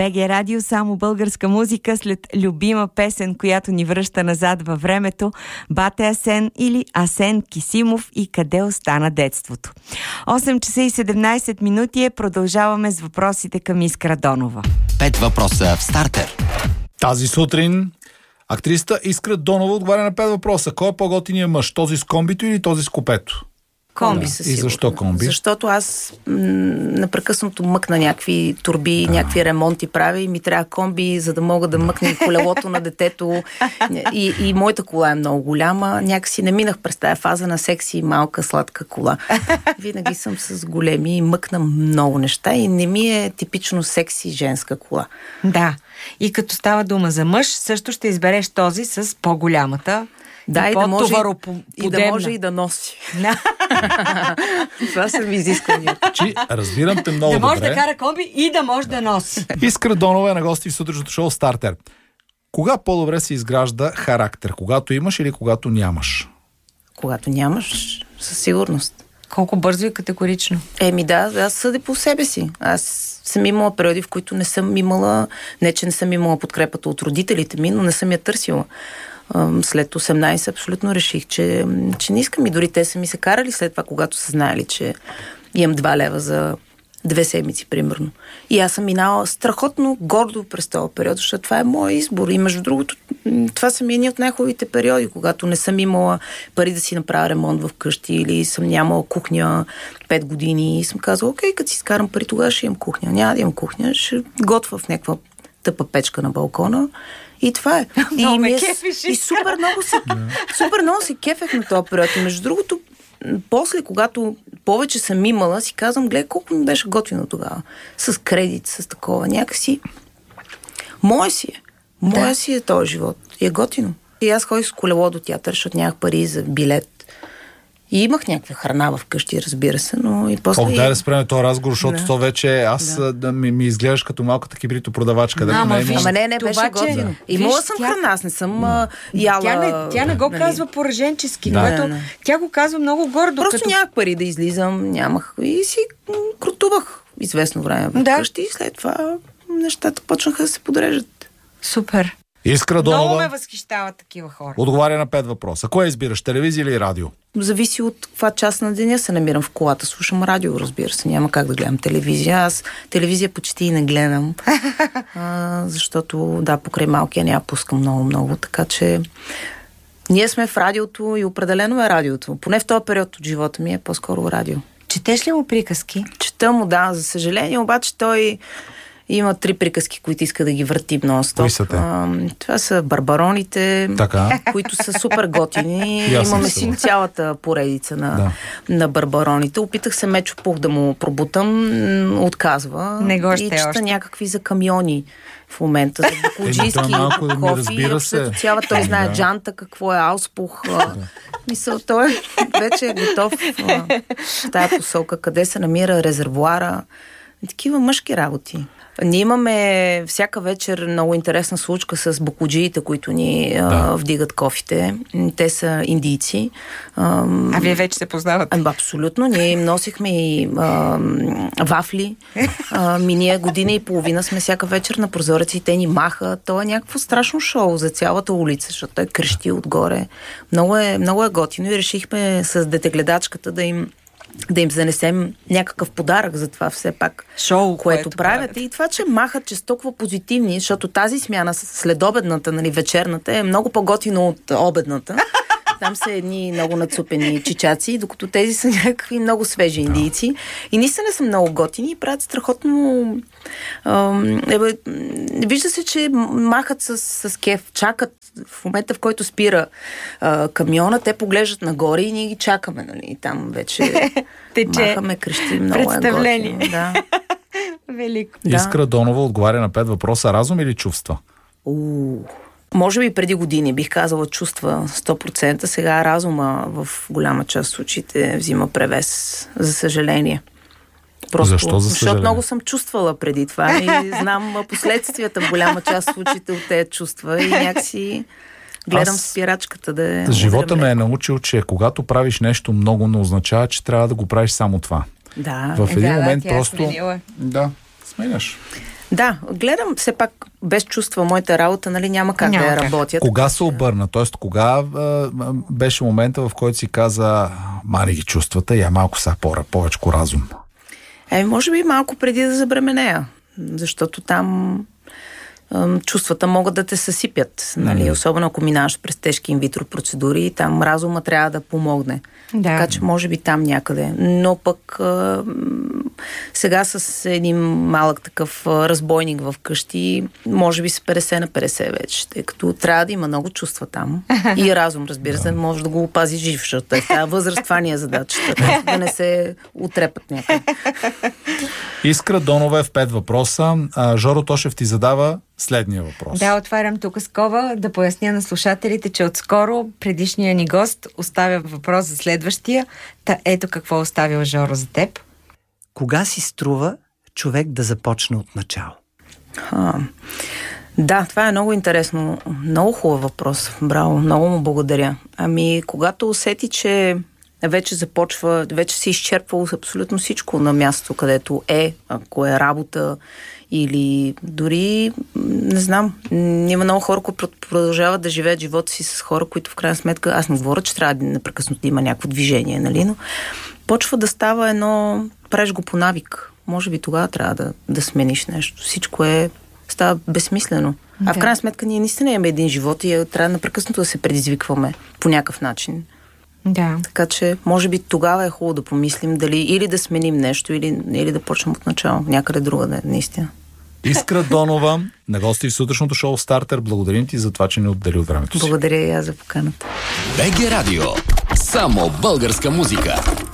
БГ Радио, само българска музика след любима песен, която ни връща назад във времето, Бате Асен или Асен Кисимов и Къде остана детството. 8 часа и 17 минути продължаваме с въпросите към Искра Донова. 5 въпроса в стартер. Тази сутрин актрисата Искра Донова отговаря на 5 въпроса. Кой е по-готиният мъж? Този с комбито или този с купето? Комби със сигурност. И защо комби? Защото аз непрекъснато мъкна някакви турби, някакви ремонти правя и ми трябва комби, за да мога да мъкна колелото на детето. И моята кола е много голяма. Някакси не минах през тая фаза на секси, малка, сладка кола. Винаги съм с големи и мъкна много неща и не ми е типично секси женска кола. Да. И като става дума за мъж, също ще избереш този с по-голямата. Да, и да може и да носи. Това са ми изисквания. Разбирам те много добре. Да може да кара комби и да може да носи. Искра Донова е на гости в сутрешното шоу Стартер. Кога по-добре се изгражда характер? Когато имаш или когато нямаш? Когато нямаш, със сигурност. Колко бързо и категорично? Аз съдя по себе си. Аз съм имала периоди, в които не съм имала, не че не съм имала подкрепата от родителите ми, но не съм я търсила. След 18 абсолютно реших, че не искам, и дори те са ми се карали след това, когато са знаели, че имам 2 лева за 2 седмици, примерно. И аз съм минала страхотно гордо през този период, защото това е моят избор. И между другото, това са ми едни от най-хубавите периоди, когато не съм имала пари да си направя ремонт в къщи или съм нямала кухня 5 години и съм казала, окей, като си скарам пари, тогава ще имам кухня. Няма да имам кухня, ще готвя в някаква тъпа печка на балкона. И това е. И супер много се кефех на този период. И между другото, после, когато повече съм имала, си казвам, гледай колко ми беше готино тогава. С кредит, с такова. Някакси моя си е този живот. И е готино. И аз ходих с колело до театър, защото нямах пари за билет. И имах някаква храна в къщи, разбира се, но и после... Дай да спреме този разговор, защото то вече ми изглеждаш като малката кибрито продавачка. Не беше готино. Имала съм храна, аз не съм яла... Тя не го казва пораженчески, което тя го казва много гордо. Просто нямах пари да излизам, нямах и си крутувах известно време в къщи и след това нещата почнаха да се подрежат. Супер. Искра Донова. Много ме възхищават такива хора. Отговаря на 5 въпроса. Кое избираш, телевизия или радио? Зависи от каква част на деня се намирам в колата. Слушам радио, разбира се. Няма как да гледам телевизия. Аз телевизия почти и не гледам. Защото, покрай малкия не я пускам много. Така че ние сме в радиото и определено е радиото. Поне в този период от живота ми е по-скоро радио. Четеш ли му приказки? Чета му, за съжаление. Обаче той... Има 3 приказки, които иска да ги върти нон-стоп. Кои са те? Това са Барбароните, които са супер готини. Имаме си цялата поредица на Барбароните. Опитах се Мечо Пух да му пробутам, отказва. Не го ще и чета някакви за камиони в момента, за бакуджийски кофи. И цялата той знае джанта, какво е ауспух. Мисъл, той вече е готов в тая посока, къде се намира резервоара. Такива мъжки работи. Ние имаме всяка вечер много интересна случка с бакуджиите, които ни вдигат кофите. Те са индийци. А вие вече се познавате? Абсолютно. Ние им носихме и вафли. Ние година и половина сме всяка вечер на прозореца и те ни маха. То е някакво страшно шоу за цялата улица, защото той крещи отгоре. Много е готино и решихме с детегледачката да им занесем някакъв подарък за това все пак шоу, което правят. И това, че махат, че са толкова позитивни, защото тази смяна следобедната, вечерната е много по-готино от обедната. Там са едни много нацупени чичаци, докато тези са някакви много свежи индийци. И наистина са много готини и правят страхотно... вижда се, че махат с кеф, чакат в момента, в който спира камиона, те поглеждат нагоре и ние ги чакаме, нали? Там вече махаме, крещим, много представление. Е готино. Да. Велико. Искра Донова отговаря на 5 въпроса. Разум или чувства? Може би преди години бих казала чувства 100%, сега разума в голяма част от случаите взима превес, за съжаление. Защо, за съжаление? Защото много съм чувствала преди това и знам последствията в голяма част от случаите от тези чувства и някакси гледам спирачката да е... Живота ме е научил, че когато правиш нещо много, не означава, че трябва да го правиш само това. Да. В един момент просто... сменяш. Да, гледам все пак без чувства моята работа, нали, няма как да я работят. Кога се обърна? Тоест, кога беше момента, в който си каза, мани ги чувствата, я малко са повече разум? Може би малко преди да забременея, защото там чувствата могат да те съсипят, нали? Особено ако минаваш през тежки инвитро процедури, там разума трябва да помогне. Да. Така че може би там някъде. Но пък сега с един малък такъв разбойник в къщи, може би с 50 на 50 вече, тъй като трябва да има много чувства там. И разум, разбира се, може да го опази жив, защото в тази възраст това ни е задачата, да не се утрепат някъде. Искра Донова в 5 въпроса. Жоро Тошев ти задава следния въпрос. Да, отварям тук скоба да поясня на слушателите, че отскоро предишния ни гост оставя въпрос за следващия. Ето какво оставил Жоро за теб. Кога си струва човек да започне от начало? Да, това е много интересно. Много хубав въпрос. Браво, много му благодаря. Когато усети, че вече започва, вече се изчерпвало абсолютно всичко на мястото, където ако е работа или дори, не знам, има много хора, които продължават да живеят живота си с хора, които в крайна сметка, аз не говоря, че трябва непрекъснато да има някакво движение, нали, но почва да става едно, правиш го по навик. Може би тогава трябва да смениш нещо. Всичко става безсмислено. А в крайна сметка ние наистина имаме един живот и трябва непрекъснато да се предизвикваме по някакъв начин. Да. Така че, може би тогава е хубаво да помислим дали или да сменим нещо, или да почнем от начало. Някъде другаде, наистина. Искра Донова, на гости в сутрешното шоу Стартер. Благодарим ти за това, че ни отдели от времето си. Благодаря и аз за поканата. БГ Радио. Само българска музика.